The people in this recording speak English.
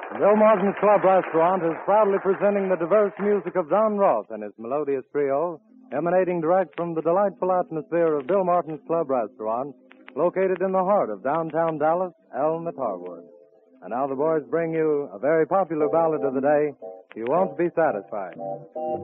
Bill Martin's Club Restaurant is proudly presenting the diverse music of Don Roth and his melodious trio, emanating direct from the delightful atmosphere of Bill Martin's Club Restaurant, located in the heart of downtown Dallas, Elm at Harwood. And now the boys bring you a very popular ballad of the day, You Won't Be Satisfied.